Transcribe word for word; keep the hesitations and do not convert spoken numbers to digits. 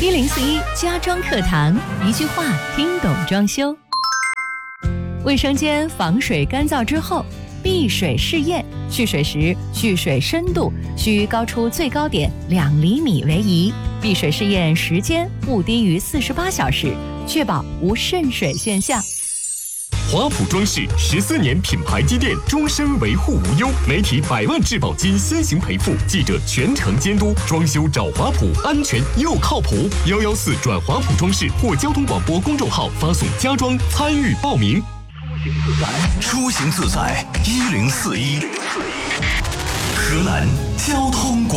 一零四一家装课堂，一句话听懂装修。卫生间防水干燥之后，闭水试验，蓄水时蓄水深度需高出最高点两厘米为宜，闭水试验时间不低于四十八小时，确保无渗水现象。 华普装饰十四年品牌积淀，终身维护无忧，媒体百万质保金先行赔付，记者全程监督，装修找华普，安全又靠谱。幺幺四转华普装饰或交通广播公众号发送家装参与报名。 出行自在一零四一，河南交通广